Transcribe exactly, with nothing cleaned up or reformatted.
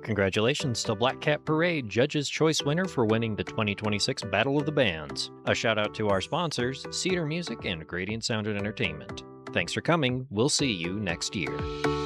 Congratulations to Black Cat Parade, Judge's Choice winner for winning the twenty twenty-six Battle of the Bands. A shout out to our sponsors, Cedar Music and Gradient Sound and Entertainment. Thanks for coming. We'll see you next year.